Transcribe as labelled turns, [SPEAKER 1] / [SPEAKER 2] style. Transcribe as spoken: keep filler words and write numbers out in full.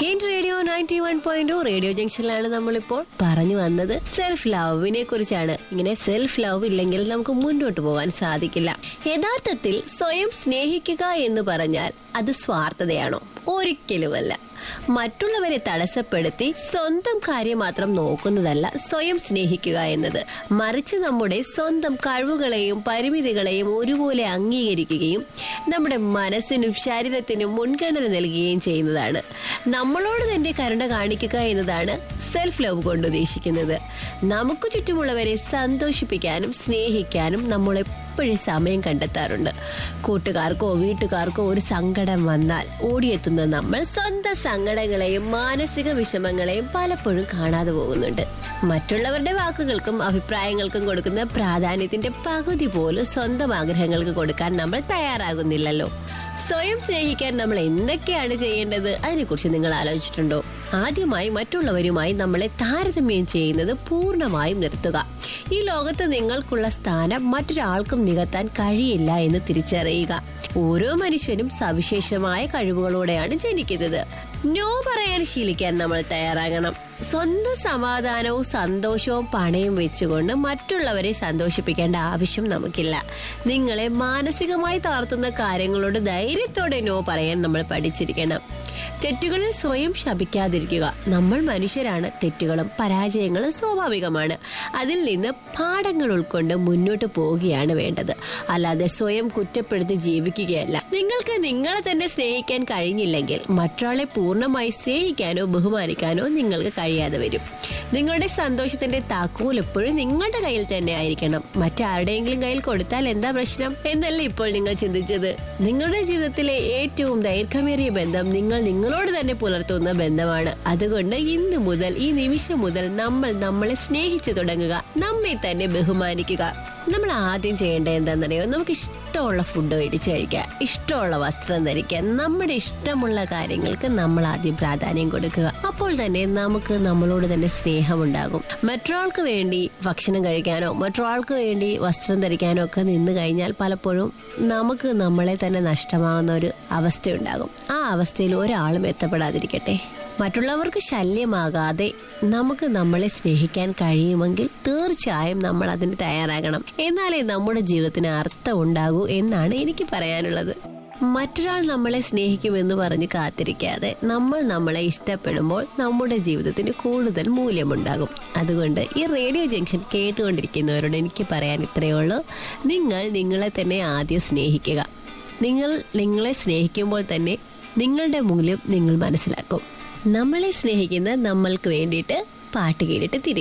[SPEAKER 1] Hint radio ninety one point radio ജംഗ്ഷനിലാണ് നമ്മളിപ്പോൾ പറഞ്ഞു വന്നത് സെൽഫ് ലവിനെ കുറിച്ചാണ്. ഇങ്ങനെ സെൽഫ് ലവ് ഇല്ലെങ്കിൽ നമുക്ക് മുന്നോട്ട് പോകാൻ സാധിക്കില്ല. യഥാർത്ഥത്തിൽ സ്വയം സ്നേഹിക്കുക എന്ന് പറഞ്ഞാൽ അത് സ്വാർത്ഥതയാണോ? ഒരിക്കലുമല്ല. മറ്റുള്ളവരെ തടസ്സപ്പെടുത്തി സ്വന്തം കാര്യം മാത്രം നോക്കുന്നതല്ല സ്വയം സ്നേഹിക്കുക എന്നത്. മറിച്ച് നമ്മുടെ സ്വന്തം കഴിവുകളെയും പരിമിതികളെയും ഒരുപോലെ അംഗീകരിക്കുകയും നമ്മുടെ മനസ്സിനും ശരീരത്തിനും മുൻഗണന നൽകുകയും ചെയ്യുന്നതാണ്. നമ്മളോട് തന്നെ കരുണ കാണിക്കുക എന്നതാണ് സെൽഫ് ലവ് കൊണ്ട് ഉദ്ദേശിക്കുന്നത്. നമുക്ക് ചുറ്റുമുള്ളവരെ സന്തോഷിപ്പിക്കാനും സ്നേഹിക്കാനും നമ്മളെ എപ്പോഴും സമയം കണ്ടെത്താറുണ്ട്. കൂട്ടുകാർക്കോ വീട്ടുകാർക്കോ ഒരു സങ്കടം വന്നാൽ ഓടിയെത്തുന്ന നമ്മൾ സ്വന്തം സങ്കടങ്ങളെയും മാനസിക വിഷമങ്ങളെയും പലപ്പോഴും കാണാതെ പോകുന്നുണ്ട്. മറ്റുള്ളവരുടെ വാക്കുകൾക്കും അഭിപ്രായങ്ങൾക്കും കൊടുക്കുന്ന പ്രാധാന്യത്തിന്റെ പകുതി പോലും സ്വന്തം ആഗ്രഹങ്ങൾക്ക് കൊടുക്കാൻ നമ്മൾ തയ്യാറാകുന്നില്ലല്ലോ. സ്വയം സ്നേഹിക്കാൻ നമ്മൾ എന്തൊക്കെയാണ് ചെയ്യേണ്ടത്? അതിനെക്കുറിച്ച് നിങ്ങൾ ആലോചിച്ചിട്ടുണ്ടോ? ആദ്യമായി മറ്റുള്ളവരുമായി നമ്മളെ താരതമ്യം ചെയ്യുന്നത് പൂർണ്ണമായും നിർത്തുക. ഈ ലോകത്ത് നിങ്ങൾക്കുള്ള സ്ഥാനം മറ്റൊരാൾക്കും നികത്താൻ കഴിയില്ല എന്ന് തിരിച്ചറിയുക. ഓരോ മനുഷ്യനും സവിശേഷമായ കഴിവുകളോടെയാണ് ജനിക്കുന്നത്. നോ പറയാൻ ശീലിക്കാൻ നമ്മൾ തയ്യാറാകണം. സ്വന്തം സമാധാനവും സന്തോഷവും പണയം വെച്ചുകൊണ്ട് മറ്റുള്ളവരെ സന്തോഷിപ്പിക്കേണ്ട ആവശ്യം നമുക്കില്ല. നിങ്ങളെ മാനസികമായി തളർത്തുന്ന കാര്യങ്ങളോട് ധൈര്യത്തോടെ നോ പറയാൻ നമ്മൾ പഠിച്ചിരിക്കണം. തെറ്റുകളിൽ സ്വയം ശപിക്കാതിരിക്കുക. നമ്മൾ മനുഷ്യരാണ്. തെറ്റുകളും പരാജയങ്ങളും സ്വാഭാവികമാണ്. അതിൽ നിന്ന് പാഠങ്ങൾ ഉൾക്കൊണ്ട് മുന്നോട്ട് പോവുകയാണ് വേണ്ടത്. അല്ലാതെ സ്വയം കുറ്റപ്പെടുത്തി ജീവിക്കുകയല്ല. നിങ്ങൾക്ക് നിങ്ങളെ തന്നെ സ്നേഹിക്കാൻ കഴിഞ്ഞില്ലെങ്കിൽ മറ്റൊരാളെ പൂർണ്ണമായി സ്നേഹിക്കാനോ ബഹുമാനിക്കാനോ നിങ്ങൾക്ക് കഴിയാതെ വരും. നിങ്ങളുടെ സന്തോഷത്തിന്റെ താക്കോൽ എപ്പോഴും നിങ്ങളുടെ കയ്യിൽ തന്നെ ആയിരിക്കണം. മറ്റാരുടെയെങ്കിലും കയ്യിൽ കൊടുത്താൽ എന്താ പ്രശ്നം എന്നല്ല ഇപ്പോൾ നിങ്ങൾ ചിന്തിച്ചത്. നിങ്ങളുടെ ജീവിതത്തിലെ ഏറ്റവും ദൈർഘ്യമേറിയ ബന്ധം നിങ്ങൾ നിങ്ങളോട് തന്നെ പുലർത്തുന്ന ബന്ധമാണ്. അതുകൊണ്ട് ഇന്ന് മുതൽ, ഈ നിമിഷം മുതൽ നമ്മൾ നമ്മളെ സ്നേഹിച്ചു തുടങ്ങുക. നമ്മെ തന്നെ ബഹുമാനിക്കുക. നമ്മൾ ആദ്യം ചെയ്യേണ്ടത് എന്താണെന്നറിയോ? നമുക്ക് ഇഷ്ടമുള്ള ഫുഡ് മേടിച്ച് കഴിക്കുക, ഇഷ്ടമുള്ള വസ്ത്രം ധരിക്കുക. നമ്മുടെ ഇഷ്ടമുള്ള കാര്യങ്ങൾക്ക് നമ്മൾ ആദ്യം പ്രാധാന്യം കൊടുക്കുക. അപ്പോൾ തന്നെ നമുക്ക് നമ്മളോട് തന്നെ സ്നേഹമുണ്ടാകും. മറ്റൊരാൾക്ക് വേണ്ടി ഭക്ഷണം കഴിക്കാനോ മറ്റൊരാൾക്ക് വേണ്ടി വസ്ത്രം ധരിക്കാനോ ഒക്കെ നിന്ന് കഴിഞ്ഞാൽ പലപ്പോഴും നമുക്ക് നമ്മളെ തന്നെ നഷ്ടമാകുന്ന ഒരു അവസ്ഥയുണ്ടാകും. ആ അവസ്ഥയിൽ ഒരാളും എത്തപ്പെടാതിരിക്കട്ടെ. മറ്റുള്ളവർക്ക് ശല്യമാകാതെ നമുക്ക് നമ്മളെ സ്നേഹിക്കാൻ കഴിയുമെങ്കിൽ തീർച്ചയായും നമ്മൾ അതിന് തയ്യാറാകണം. എന്നാലേ നമ്മുടെ ജീവിതത്തിന് അർത്ഥം ഉണ്ടാകൂ എന്നാണ് എനിക്ക് പറയാനുള്ളത്. മറ്റൊരാൾ നമ്മളെ സ്നേഹിക്കുമെന്ന് പറഞ്ഞ് കാത്തിരിക്കാതെ നമ്മൾ നമ്മളെ ഇഷ്ടപ്പെടുമ്പോൾ നമ്മുടെ ജീവിതത്തിന് കൂടുതൽ മൂല്യമുണ്ടാകും. അതുകൊണ്ട് ഈ റേഡിയോ ജംഗ്ഷൻ കേട്ടുകൊണ്ടിരിക്കുന്നവരോട് എനിക്ക് പറയാൻ ഇത്രയേ ഉള്ളൂ. നിങ്ങൾ നിങ്ങളെ തന്നെ ആദ്യം സ്നേഹിക്കുക. നിങ്ങൾ നിങ്ങളെ സ്നേഹിക്കുമ്പോൾ തന്നെ നിങ്ങളുടെ മൂല്യം നിങ്ങൾ മനസ്സിലാക്കും. നമ്മളെ സ്നേഹിക്കുന്ന നമ്മൾക്ക് വേണ്ടിയിട്ട് പാട്ട് കേട്ടിട്ട് തിരികെ